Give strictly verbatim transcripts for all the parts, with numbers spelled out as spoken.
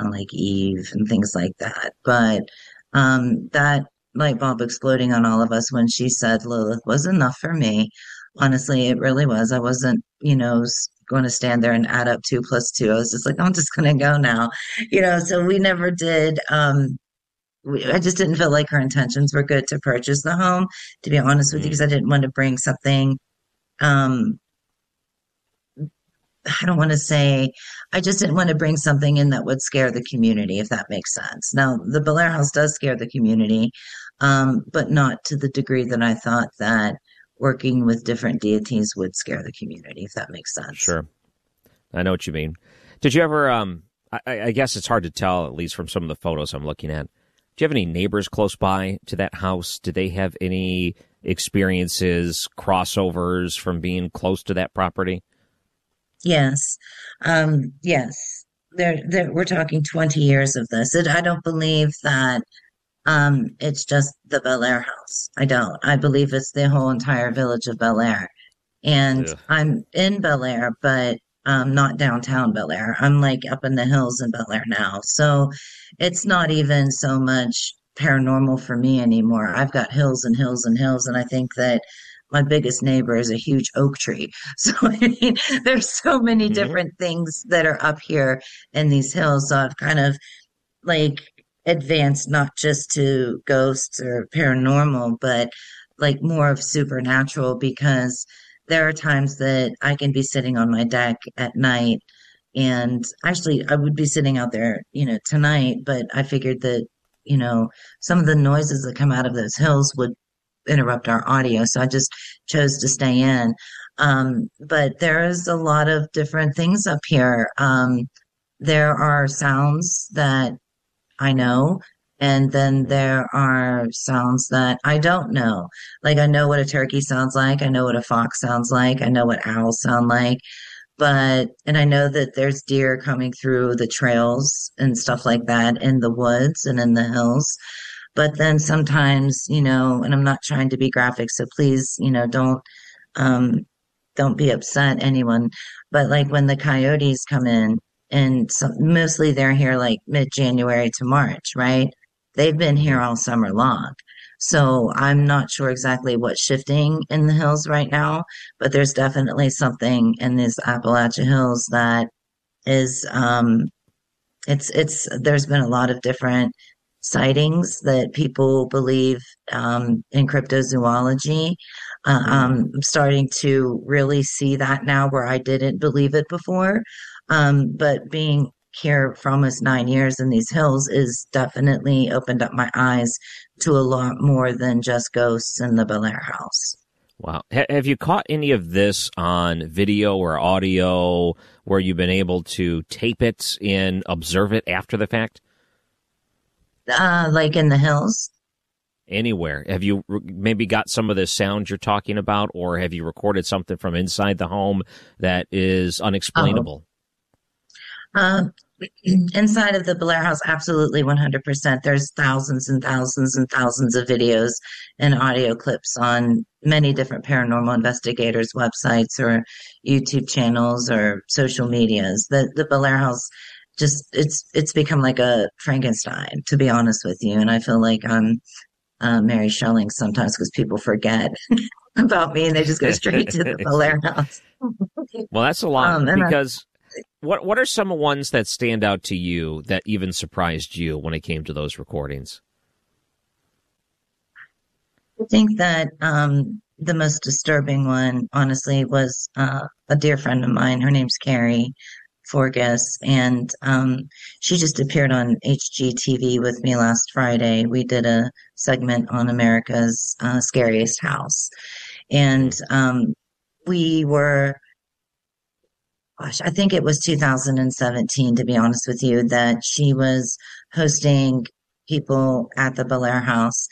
on like Eve and things like that. But um, that light bulb exploding on all of us when she said Lilith was enough for me. Honestly, it really was. I wasn't, you know, s- going to stand there and add up two plus two. I was just like, I'm just going to go now, you know. So we never did. Um, we, I just didn't feel like her intentions were good to purchase the home, to be honest with you, because Mm, I didn't want to bring something. Um, I don't want to say, I just didn't want to bring something in that would scare the community, if that makes sense. Now, the Belair House does scare the community, um, but not to the degree that I thought that working with different deities would scare the community, if that makes sense. sure. I know what you mean. Did you ever, um, I, I guess it's hard to tell, at least from some of the photos I'm looking at. Do you have any neighbors close by to that house? Did they have any experiences, crossovers from being close to that property? Yes. Um, yes. There, there, we're talking twenty years of this. And I don't believe that um, it's just the Bel Air house. I don't. I believe it's the whole entire village of Bel Air. And Ugh. I'm in Bel Air, but um, not downtown Bel Air. I'm like up in the hills in Bel Air now. So it's not even so much paranormal for me anymore. I've got hills and hills and hills, and I think that my biggest neighbor is a huge oak tree. So I mean, there's so many Hmm. different things that are up here in these hills. So I've kind of like advanced not just to ghosts or paranormal, but like more of supernatural because there are times that I can be sitting on my deck at night and actually I would be sitting out there, you know, tonight, but I figured that, you know, some of the noises that come out of those hills would interrupt our audio. So I just chose to stay in. Um, but there is a lot of different things up here. Um, there are sounds that I know. And then there are sounds that I don't know. Like I know what a turkey sounds like. I know what a fox sounds like. I know what owls sound like. But, and I know that there's deer coming through the trails and stuff like that in the woods and in the hills. But then sometimes, you know, and I'm not trying to be graphic, so please, you know, don't, um, don't be upset, anyone. But like when the coyotes come in, and so, mostly they're here like mid-January to March, right? They've been here Hmm. all summer long. So I'm not sure exactly what's shifting in the hills right now, but there's definitely something in these Appalachia hills that is um it's it's there's been a lot of different sightings that people believe um, in cryptozoology. Uh, Hmm. um, I'm starting to really see that now where I didn't believe it before. Um, but being here for almost nine years in these hills is definitely opened up my eyes to a lot more than just ghosts in the Bel Air house. Wow. Ha- have you caught any of this on video or audio where you've been able to tape it and observe it after the fact? Uh, like in the hills. Anywhere? Have you re- maybe got some of the sound you're talking about, or have you recorded something from inside the home that is Oh, unexplainable? uh, inside of the Blair House, absolutely one hundred percent. There's thousands and thousands and thousands of videos and audio clips on many different paranormal investigators' websites or YouTube channels or social medias. The the Blair House just it's it's become like a Frankenstein, to be honest with you. And I feel like I'm uh, Mary Shelley sometimes because people forget about me and they just go straight to the Blair House. Well, that's a lot Um, and I because what what are some ones that stand out to you that even surprised you when it came to those recordings? I think that um, the most disturbing one, honestly, was uh, a dear friend of mine. Her name's Carrie Forgas, and um, she just appeared on H G T V with me last Friday. We did a segment on America's uh, Scariest House, and Hmm. um, we were, gosh, I think it was two thousand seventeen, to be honest with you, that she was hosting people at the Belair House.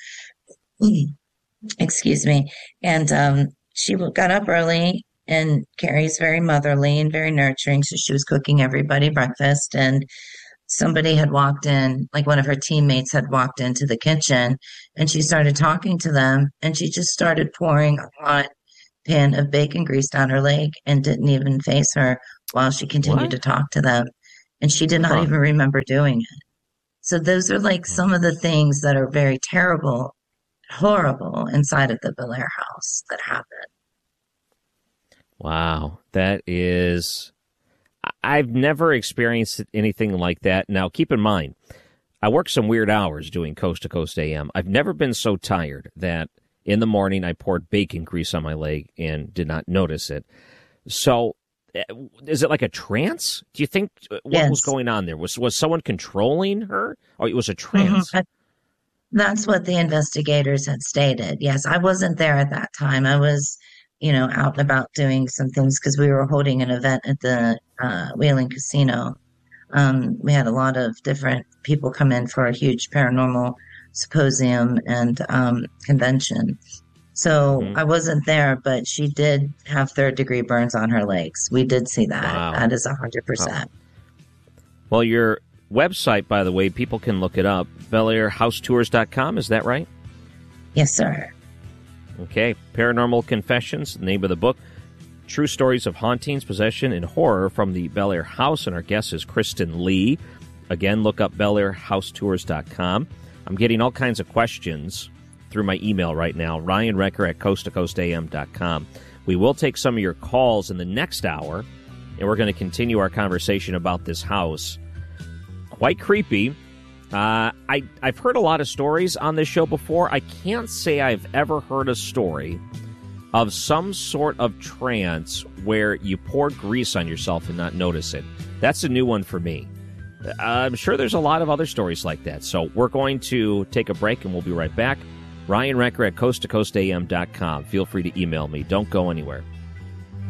Excuse me. And um, she got up early, and Carrie's very motherly and very nurturing. So she was cooking everybody breakfast, and somebody had walked in, like one of her teammates had walked into the kitchen, and she started talking to them, and she just started pouring a hot pan of bacon grease down her leg and didn't even face her while she continued What? to talk to them. and she did not Huh. even remember doing it. So those are like Hmm. some of the things that are very terrible, horrible inside of the Belair house that happened. Wow. That is. I- I've never experienced anything like that. Now, keep in mind, I work some weird hours doing Coast to Coast A M. I've never been so tired that in the morning I poured bacon grease on my leg and did not notice it. So, uh, is it like a trance? Do you think uh, what was Yes. going on there? Was was someone controlling her, or it was a Mhm. trance? I- That's what the investigators had stated. Yes, I wasn't there at that time. I was, you know, out and about doing some things because we were holding an event at the uh, Wheeling Casino. Um, we had a lot of different people come in for a huge paranormal symposium and um, convention. So Hmm. I wasn't there, but she did have third degree burns on her legs. We did see that. Wow. That is a hundred Huh. percent. Well, your website, by the way, people can look it up. Bel Air House Tours dot com, is that right? Yes, sir. Okay. Paranormal Confessions, the name of the book. True stories of hauntings, possession, and horror from the Bel Air House. And our guest is Kristen Lee. Again, look up Bel Air House Tours dot com. I'm getting all kinds of questions through my email right now, Ryan Recker at Coast to Coast A M dot com. We will take some of your calls in the next hour, and we're going to continue our conversation about this house. Quite creepy. Uh, I, I've heard a lot of stories on this show before. I can't say I've ever heard a story of some sort of trance where you pour grease on yourself and not notice it. That's a new one for me. I'm sure there's a lot of other stories like that. So we're going to take a break, and we'll be right back. Ryan Recker at Coast to Coast A M dot com. Feel free to email me. Don't go anywhere.